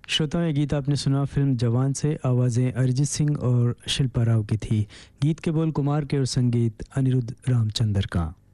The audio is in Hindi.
श्रोताओं, ये गीत आपने सुना फिल्म जवान से। आवाज़ें अरिजीत सिंह और शिल्पा राव की थी। गीत के बोल कुमार के और संगीत अनिरुद्ध रामचंद्र का।